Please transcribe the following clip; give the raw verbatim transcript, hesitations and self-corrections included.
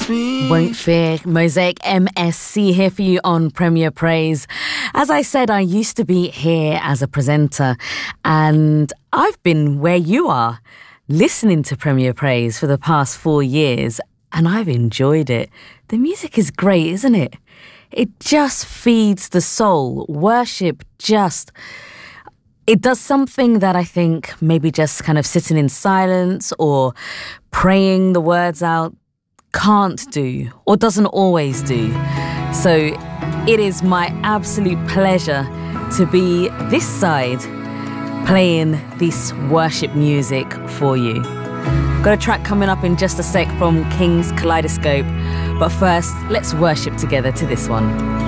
Won't Fear, Mosaic M S C here for you on Premier Praise. As I said, I used to be here as a presenter, and I've been where you are, listening to Premier Praise for the past four years, and I've enjoyed it. The music is great, isn't it? It just feeds the soul. Worship just... It does something that I think maybe just kind of sitting in silence or praying the words out can't do or doesn't always do. So it is my absolute pleasure to be this side playing this worship music for you. Got a track coming up in just a sec from King's Kaleidoscope, but first let's worship together to this one.